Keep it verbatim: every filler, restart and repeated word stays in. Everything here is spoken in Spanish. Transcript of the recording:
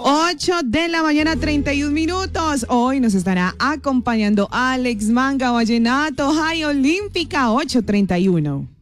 ocho de la mañana, treinta y un minutos. Hoy nos estará acompañando Alex Manga Vallenato, High Olímpica, ocho treinta y uno.